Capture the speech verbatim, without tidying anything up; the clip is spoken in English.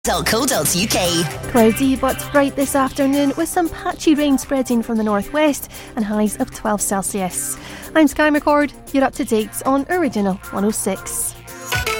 .co.uk. Cloudy but bright this afternoon with some patchy rain spreading from the northwest and highs of twelve Celsius. I'm Sky McCord. You're up to date on Original one oh six.